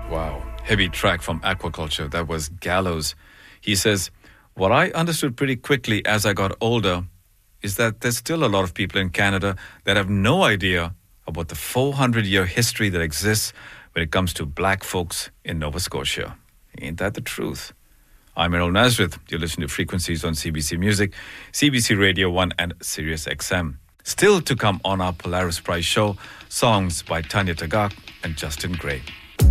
Wow. Heavy track from Aquaculture. That was Gallows. He says, what I understood pretty quickly as I got older is that there's still a lot of people in Canada that have no idea about the 400-year history that exists when it comes to black folks in Nova Scotia. Ain't that the truth? I'm Errol Nazareth. You're listening to Frequencies on CBC Music, CBC Radio 1 and Sirius XM. Still to come on our Polaris Prize show, songs by Tanya Tagaq and Justin Gray.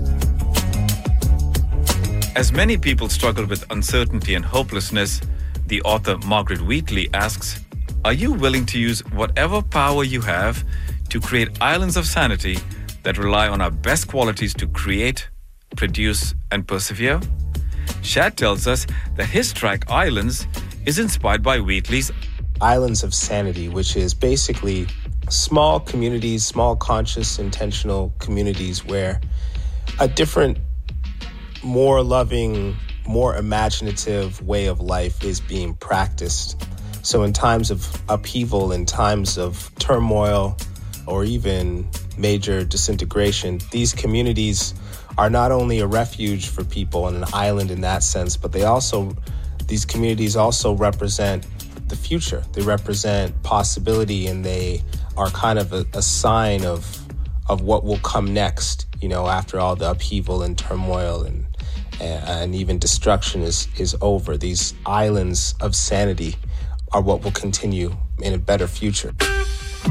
As many people struggle with uncertainty and hopelessness, the author Margaret Wheatley asks, are you willing to use whatever power you have to create islands of sanity that rely on our best qualities to create, produce, and persevere? Shad tells us that his track Islands is inspired by Wheatley's Islands of Sanity, which is basically small communities, small conscious, intentional communities where a different, more loving, more imaginative way of life is being practiced. So in times of upheaval, in times of turmoil, or even major disintegration, these communities are not only a refuge for people and an island in that sense, but these communities also represent the future. They represent possibility, and they are kind of a sign of what will come next, after all the upheaval and turmoil and even destruction is over. These islands of sanity are what will continue in a better future.